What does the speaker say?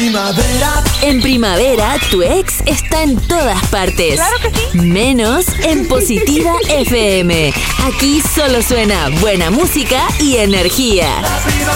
primavera. En primavera, tu ex está en todas partes. Claro que sí. Menos en Positiva FM. Aquí solo suena buena música y energía.